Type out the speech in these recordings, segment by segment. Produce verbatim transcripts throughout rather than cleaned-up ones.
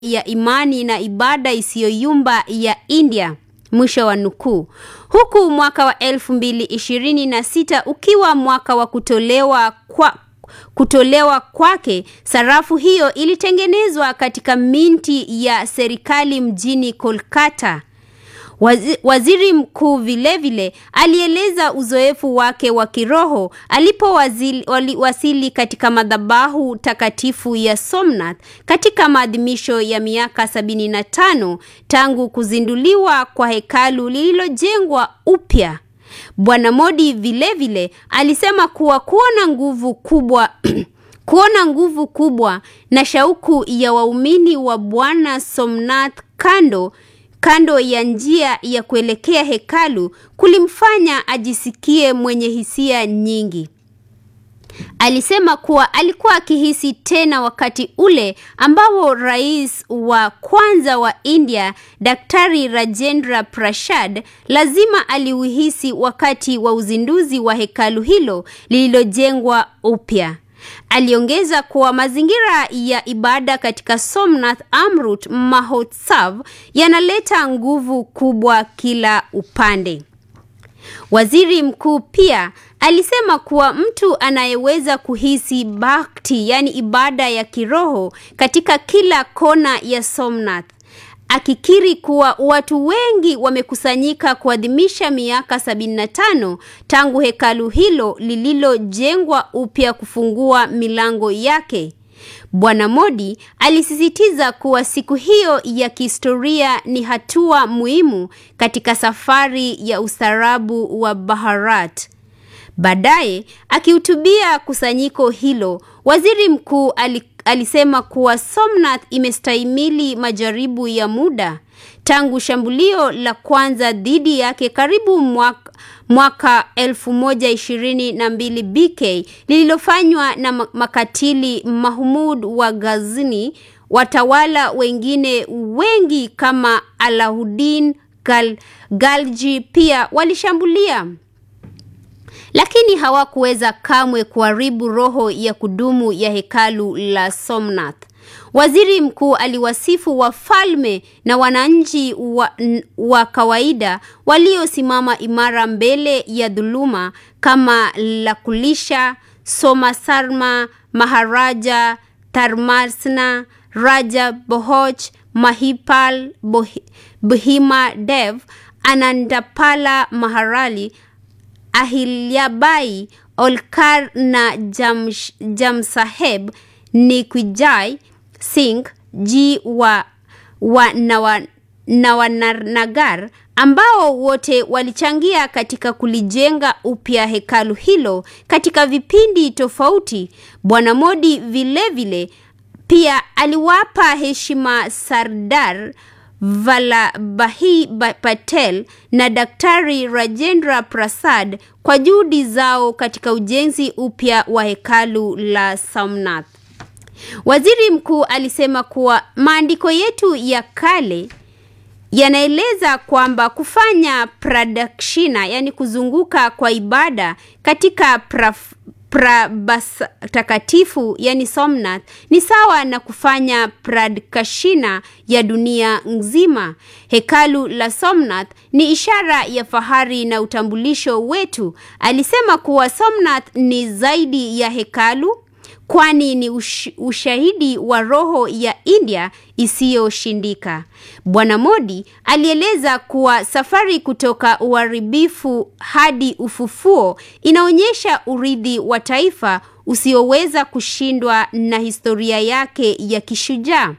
ya imani na ibada isiyoyumba ya India. Mwisho wa nukuu. Huku mwaka wa elfu mbili ishirini na sita ukiwa mwaka wa kutolewa kwa kutolewa kwake, sarafu hiyo ilitengenezwa katika minti ya serikali mjini Kolkata. Waziri mkuu vile vile alieleza uzoefu wake wa kiroho alipowasili katika madhabahu takatifu ya Somnath katika maadhimisho ya miaka sabini na tano tangu kuzinduliwa kwa hekalu lililojengwa upya. Bwana Modi vile vile alisema kuwa kuona nguvu kubwa kuona nguvu kubwa na shauku ya waumini wa Bwana Somnath kando kando ya njia ya kuelekea hekalu kulimfanya ajisikie mwenye hisia nyingi. Alisema kuwa alikuwa akihisi tena wakati ule ambao rais wa kwanza wa India, Daktari Rajendra Prasad, lazima aliuhisi wakati wa uzinduzi wa hekalu hilo lililojengwa upya. Aliongeza kuwa mazingira ya ibada katika Somnath Amrut Mahotsav yanaleta nguvu kubwa kila upande. Waziri mkuu pia alisema kuwa mtu anayeweza kuhisi bhakti, yani ibada ya kiroho, katika kila kona ya Somnath, akikiri kuwa watu wengi wamekusanyika kuadhimisha miaka sabini na tano tangu hekalu hilo lililojengwa upya kufungua milango yake. Bwana Modi alisisitiza kuwa siku hiyo ya kihistoria ni hatua muhimu katika safari ya ustaarabu wa Bharat. Baadaye, akihutubia kusanyiko hilo, waziri mkuu alisema kuwa Somnath imestahimili majaribu ya muda tangu shambulio la kwanza dhidi yake karibu mwaka, mwaka elfu moja ishirini na mbili B K lililofanywa na makatili Mahmud wa Ghazni. Watawala wengine wengi kama Alauddin Gal, Galji pia walishambulia, lakini hawakuweza kamwe kuharibu roho ya kudumu ya hekalu la Somnath. Waziri mkuu aliwasifu wafalme na wananchi wa, wa kawaida waliosimama imara mbele ya dhuluma kama Lakulisha, Somasarma, Maharaja Dharmasena, Raja Bhoj, Mahipal, Bhima Dev, Anandapala Maharali, Ahilyabai, Olkar na Jamsh, Jamsaheb Nikwijai Singh ji wa, wa Nawa, Nawanarnagar, ambao wote walichangia katika kulijenga upya hekalu hilo katika vipindi tofauti. Bwana Modi vile vile pia aliwapa heshima Sardar Vallabhai Patel na Daktari Rajendra Prasad kwa juhudi zao katika ujenzi upya wa hekalu la Somnath. Waziri mkuu alisema kuwa maandiko yetu ya kale yanaeleza kwamba kufanya pradakshina, yani kuzunguka kwa ibada katika praf, prabas takatifu, yani Somnath, ni sawa na kufanya pradakshina ya dunia nzima. Hekalu la Somnath ni ishara ya fahari na utambulisho wetu. Alisema kuwa Somnath ni zaidi ya hekalu, kwani ni ush, ushahidi wa roho ya India isiyoshindika. Bwana Modi alieleza kuwa safari kutoka uharibifu hadi ufufuo inaonyesha urithi wa taifa usioweza kushindwa na historia yake ya kishujaa.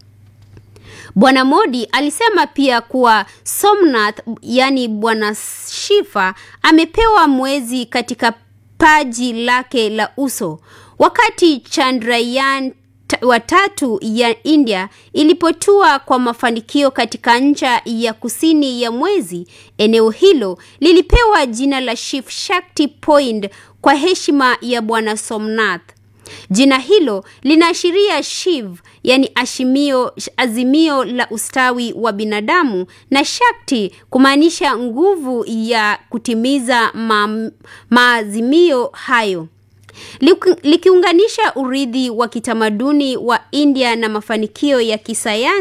Bwana Modi alisema pia kuwa Somnath, yani Bwana Shiva, amepewa mwezi katika paji lake la uso. Wakati Chandrayaan watatu ya India ilipotua kwa mafanikio katika ncha ya kusini ya mwezi, eneo hilo lilipewa jina la Shiv Shakti Point kwa heshima ya Bwana Somnath. Jina hilo linaashiria Shiv, yani ashimio, azimio la ustawi wa binadamu, na Shakti kumaanisha nguvu ya kutimiza ma, maazimio hayo. likiunganisha urithi wa kitamaduni wa India na mafanikio ya kisayansi